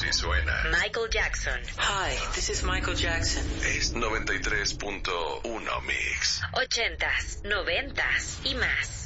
Así suena Michael Jackson. Hi, this is Michael Jackson. Es 93.1 Mix. 80s, 90s y más.